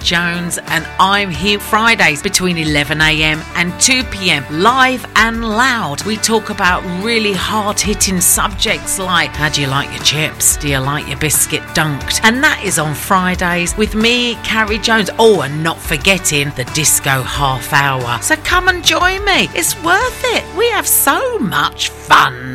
Jones, and I'm here Fridays between 11am and 2pm, live and loud. We talk about really hard-hitting subjects like, how do you like your chips? Do you like your biscuit dunked? And that is on Fridays with me, Carrie Jones. Oh, and not forgetting the disco half hour. So come and join me. It's worth it. We have so much fun.